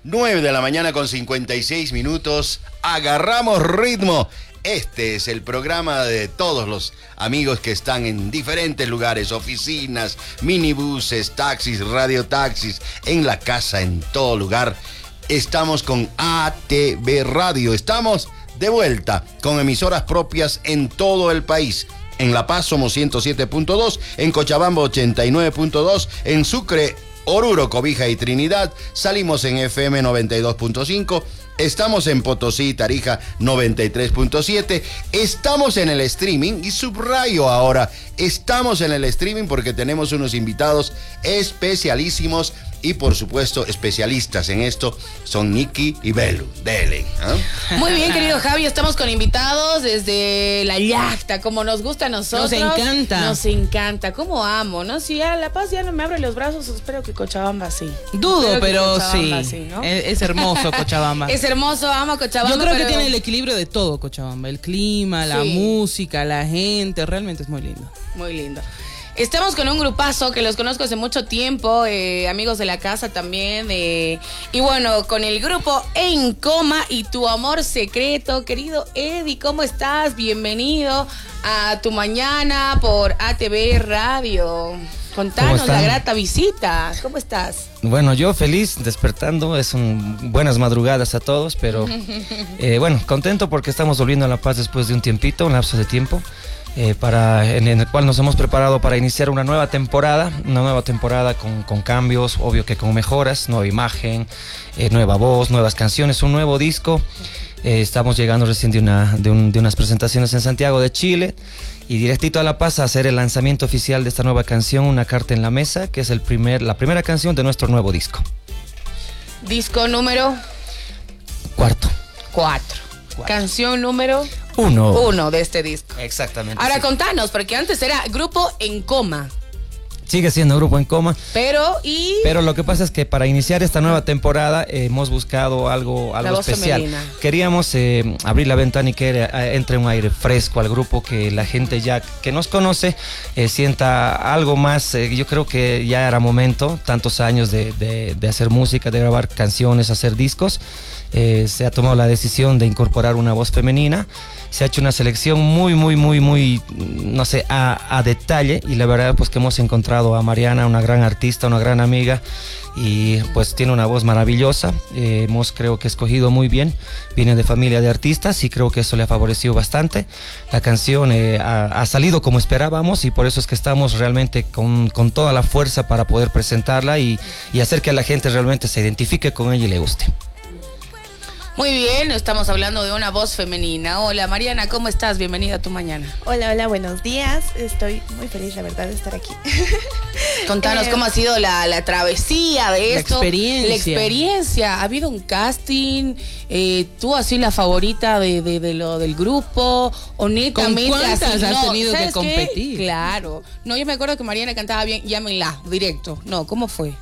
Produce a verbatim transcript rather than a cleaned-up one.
nueve de la mañana con cincuenta y seis minutos. Agarramos ritmo. Este es el programa de todos los amigos que están en diferentes lugares, oficinas, minibuses, taxis, radiotaxis, en la casa, en todo lugar. Estamos con A T V Radio. Estamos de vuelta con emisoras propias en todo el país. En La Paz somos ciento siete punto dos, en Cochabamba ochenta y nueve punto dos, en Sucre, Oruro, Cobija y Trinidad salimos en F M noventa y dos punto cinco. Estamos en Potosí y Tarija noventa y tres punto siete. Estamos en el streaming y subrayo ahora, estamos en el streaming porque tenemos unos invitados especialísimos y por supuesto especialistas en esto son Nicky y Belu. Dele. ¿eh? Muy bien, querido Javi, estamos con invitados desde la yacta, como nos gusta a nosotros. Nos encanta. Nos encanta, como amo, ¿no? Si ya La Paz ya no me abre los brazos, espero que Cochabamba sí. Dudo, Espero pero Cochabamba, sí. sí, ¿no? es, es hermoso Cochabamba. Es hermoso, amo Cochabamba. Yo creo pero... que tiene el equilibrio de todo Cochabamba. El clima, la Sí. música, la gente. Realmente es muy lindo. Muy lindo. Estamos con un grupazo que los conozco hace mucho tiempo, eh, amigos de la casa también. Eh, y bueno, con el grupo En Coma y Tu Amor Secreto. Querido Eddie, ¿cómo estás? Bienvenido a Tu Mañana por A T V Radio. Contanos la grata visita. ¿Cómo estás? Bueno, yo feliz despertando, es un buenas madrugadas a todos, pero eh, bueno, contento porque estamos volviendo a La Paz después de un tiempito, un lapso de tiempo, eh, para, en, en el cual nos hemos preparado para iniciar una nueva temporada, una nueva temporada con, con cambios, obvio que con mejoras, nueva imagen, eh, nueva voz, nuevas canciones, un nuevo disco. Eh, estamos llegando recién de, una, de, un, de unas presentaciones en Santiago de Chile y directito a La Paz a hacer el lanzamiento oficial de esta nueva canción, Una Carta en la Mesa, que es el primer, la primera canción de nuestro nuevo disco. Disco número Cuarto. cuatro. Cuatro. Canción número Uno. uno de este disco. Exactamente. Ahora sí. contanos, porque antes era Grupo En Coma. Sigue siendo Grupo En Coma. Pero y... Pero lo que pasa es que para iniciar esta nueva temporada eh, hemos buscado algo, algo voz especial. femenina. Queríamos eh, abrir la ventana y que eh, entre un aire fresco al grupo, que la gente ya que nos conoce eh, sienta algo más. Eh, yo creo que ya era momento, tantos años de, de, de hacer música, de grabar canciones, hacer discos. Eh, se ha tomado la decisión de incorporar una voz femenina. Se ha hecho una selección muy, muy, muy, muy, no sé, a, a detalle, y la verdad pues que hemos encontrado a Mariana, una gran artista, una gran amiga, y pues tiene una voz maravillosa. Eh, hemos creo que escogido muy bien, viene de familia de artistas y creo que eso le ha favorecido bastante. La canción eh, ha, ha salido como esperábamos y por eso es que estamos realmente con, con toda la fuerza para poder presentarla y, y hacer que la gente realmente se identifique con ella y le guste. Muy bien, estamos hablando de una voz femenina. Hola Mariana, ¿cómo estás? Bienvenida a Tu Mañana. Hola, hola, buenos días. Estoy muy feliz, la verdad, de estar aquí. Contanos Eh, cómo ha sido la, la travesía de La esto. experiencia. La experiencia. ¿Ha habido un casting? Eh, ¿Tú has sido la favorita de, de, de lo del grupo? ¿O netamente ¿Con cuántas así? has No, tenido que ¿sabes qué? competir? Claro. No, yo me acuerdo que Mariana cantaba bien, llámenla, directo. No, ¿cómo fue?